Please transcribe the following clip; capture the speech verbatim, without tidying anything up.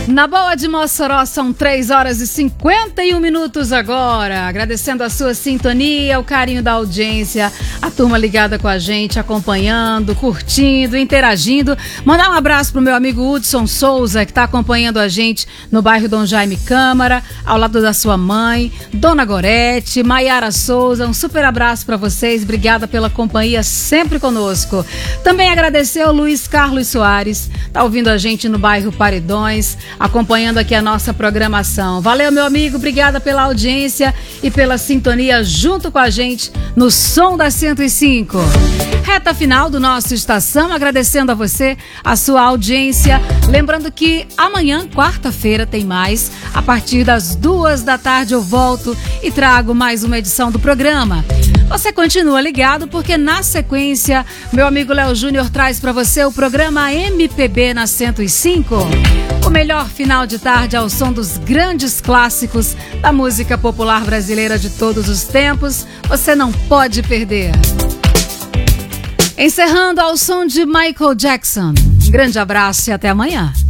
Na Boa de Mossoró são três horas e cinquenta e um minutos agora. Agradecendo a sua sintonia, o carinho da audiência, a turma ligada com a gente, acompanhando, curtindo, interagindo. Mandar um abraço pro meu amigo Hudson Souza, que está acompanhando a gente no bairro Dom Jaime Câmara, ao lado da sua mãe, Dona Gorete, Maiara Souza. Um super abraço para vocês. Obrigada pela companhia sempre conosco. Também agradecer ao Luiz Carlos Soares, tá ouvindo a gente no bairro Paredões, acompanhando aqui a nossa programação. Valeu, meu amigo, obrigada pela audiência e pela sintonia junto com a gente no Som da cento e cinco. Reta final do nosso Estação, agradecendo a você, a sua audiência. Lembrando que amanhã, quarta-feira, tem mais. A partir das duas da tarde eu volto e trago mais uma edição do programa. Você continua ligado porque na sequência, meu amigo Léo Júnior traz para você o programa M P B na cento e cinco. O melhor final de tarde ao som dos grandes clássicos da música popular brasileira de todos os tempos. Você não pode perder. Encerrando ao som de Michael Jackson. Um grande abraço e até amanhã.